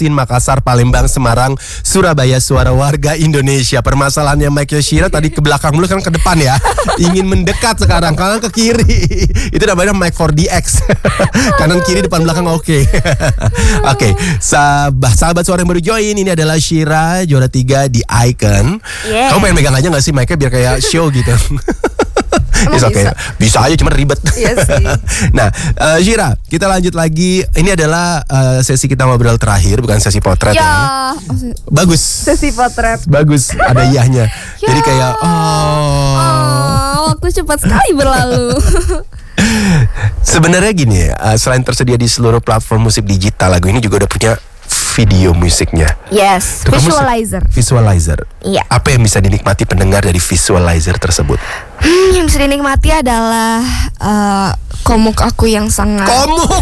Austin, Makassar, Palembang, Semarang, Surabaya, suara warga Indonesia. Permasalahannya Mike Yoshira tadi ke belakang dulu, kan ke depan ya. Ingin mendekat sekarang, kanan ke kiri. Itu namanya Mike 4DX. Kanan kiri depan belakang oke. Oke, sahabat suara yang baru join, ini adalah Shira, juara 3 di Icon. Kamu pengen megang aja gak sih mic-nya biar kayak show gitu? Yes, okay. Bisa aja, cuma ribet. Iya sih. Nah, Shira, kita lanjut lagi. Ini adalah sesi kita ngobrol terakhir, bukan sesi potret ya. Bagus. Sesi potret. Bagus, ada iyahnya. Jadi kayak waktu cepat sekali berlalu. Sebenarnya gini ya, selain tersedia di seluruh platform musik digital, lagu ini juga udah punya video musiknya. Yes, Tuh, visualizer. Iya. Apa yang bisa dinikmati pendengar dari visualizer tersebut? Yang bisa dinikmati adalah komuk aku yang sangat. Komuk.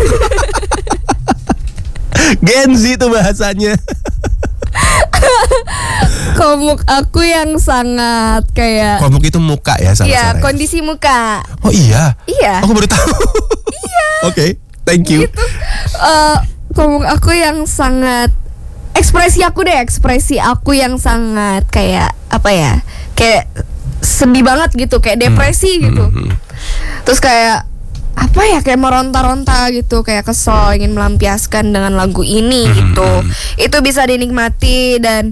Gen Z itu bahasanya. Komuk aku yang sangat kayak. Komuk itu muka ya, Iya, kondisi muka. Oh iya. Iya. Aku baru tahu. Iya. Oke, thank you. Gitu. Komuk aku yang sangat ekspresi aku yang sangat kayak apa ya, kayak sedih banget gitu, kayak depresi gitu. Terus kayak apa ya, kayak meronta-ronta gitu, kayak kesel, ingin melampiaskan dengan lagu ini gitu. Itu bisa dinikmati dan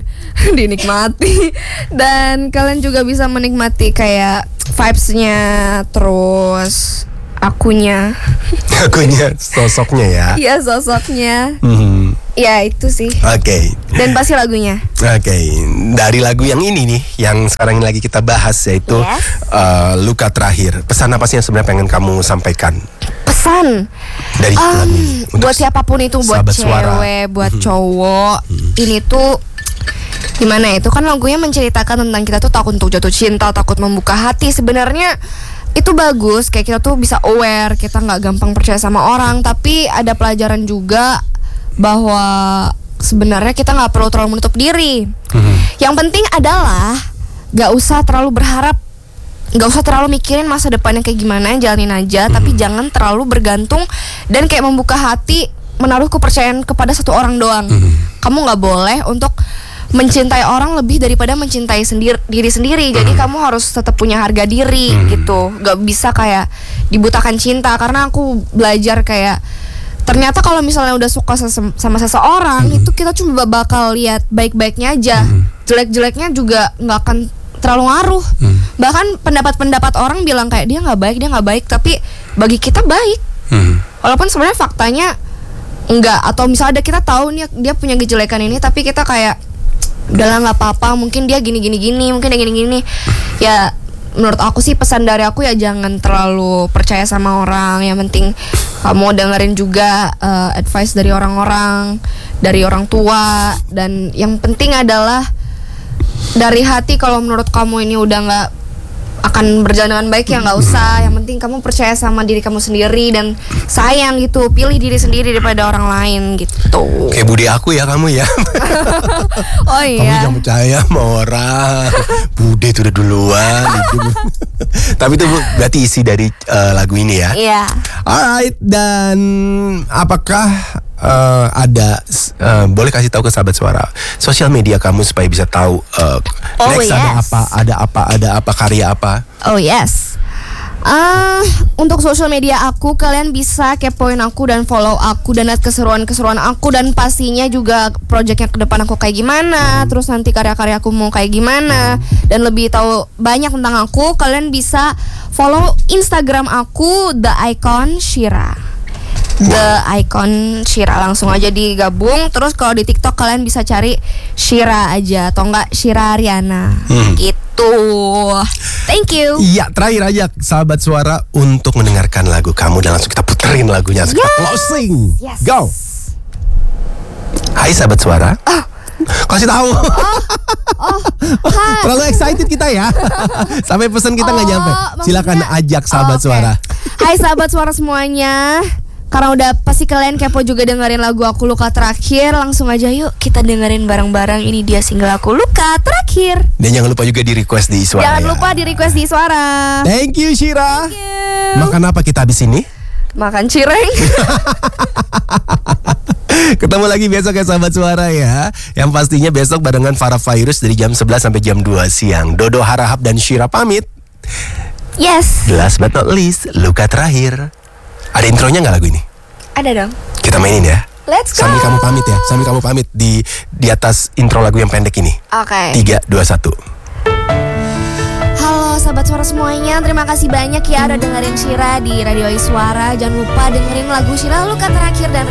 dan kalian juga bisa menikmati kayak vibes-nya, terus akunya, sosoknya ya. Iya, sosoknya. Ya itu sih. Oke. Dan pasti lagunya. Oke. Dari lagu yang ini nih, yang sekarang lagi kita bahas, yaitu Luka Terakhir. Pesan apa sih yang sebenarnya pengen kamu sampaikan? Pesan dari lagu ini buat siapapun itu, buat cewek, buat cowok. Ini tuh gimana ya, itu kan lagunya menceritakan tentang kita tuh takut untuk jatuh cinta, takut membuka hati. Sebenarnya itu bagus, kayak kita tuh bisa aware, kita nggak gampang percaya sama orang. Tapi ada pelajaran juga bahwa sebenarnya kita nggak perlu terlalu menutup diri. Yang penting adalah nggak usah terlalu berharap, nggak usah terlalu mikirin masa depannya kayak gimana, jalanin aja. Tapi jangan terlalu bergantung dan kayak membuka hati, menaruh kepercayaan kepada satu orang doang. Kamu nggak boleh untuk mencintai orang lebih daripada mencintai diri sendiri. Jadi kamu harus tetap punya harga diri gitu. Gak bisa kayak dibutakan cinta. Karena aku belajar kayak ternyata kalau misalnya udah suka sama seseorang, itu kita cuma bakal lihat baik-baiknya aja. Jelek-jeleknya juga gak akan terlalu ngaruh. Bahkan pendapat-pendapat orang bilang kayak dia gak baik, tapi bagi kita baik. Walaupun sebenarnya faktanya enggak. Atau misalnya kita tahu nih dia punya kejelekan ini, tapi kita kayak udahlah nggak apa-apa, mungkin dia gini, mungkin dia gini. Ya menurut aku sih, pesan dari aku ya jangan terlalu percaya sama orang. Yang penting kamu dengerin juga advice dari orang-orang, dari orang tua. Dan yang penting adalah dari hati, kalau menurut kamu ini udah nggak akan berjalan dengan baik, ya nggak usah. Yang penting kamu percaya sama diri kamu sendiri dan sayang gitu, pilih diri sendiri daripada orang lain gitu. Kayak budi aku ya kamu ya. Oh iya. Kamu jangan percaya sama orang. Bude itu udah duluan. Tapi itu berarti isi dari lagu ini ya. Iya. Alright, dan apakah ada boleh kasih tahu ke sahabat suara sosial media kamu supaya bisa tahu next ada apa karya apa? Oh yes. Untuk sosial media aku, kalian bisa kepoin aku dan follow aku dan lihat keseruan-keseruan aku, dan pastinya juga projectnya ke depan aku kayak gimana, terus nanti karya-karya aku mau kayak gimana, dan lebih tahu banyak tentang aku, kalian bisa follow Instagram aku The Icon Shira. The Icon Shira, langsung aja digabung. Terus kalau di TikTok kalian bisa cari Shira aja, atau enggak Shira Ariana gitu. Thank you. Iya, terakhir aja sahabat suara untuk mendengarkan lagu kamu, dan langsung kita puterin lagunya. Kita closing. Yes. Go. Hai sahabat suara. Kasih tahu. Terlalu excited kita ya. Sampai pesan kita nggak nyampe. Silakan ajak sahabat suara. Hai sahabat suara semuanya. Karena udah pasti kalian kepo juga dengerin lagu aku Luka Terakhir, langsung aja yuk kita dengerin bareng-bareng. Ini dia single aku Luka Terakhir. Dan jangan lupa juga di request di Suara. Jangan lupa di request di Suara. Thank you Shira. Thank you. Makan apa kita habis ini? Makan cireng. Ketemu lagi besok ya sahabat suara ya. Yang pastinya besok barengan Farah Virus dari jam 11 sampai jam 2 siang. Dodo Harahap dan Syira pamit. Yes. Last but not least, luka terakhir. Ada intronya nggak lagu ini? Ada dong. Kita mainin ya. Let's go. Sambil kamu pamit ya. Sambil kamu pamit di atas intro lagu yang pendek ini. Oke. 3, 2, 1. Halo sahabat suara semuanya, terima kasih banyak ya udah dengerin Syira di Radio Suara. Jangan lupa dengerin lagu Syira Luka Terakhir dan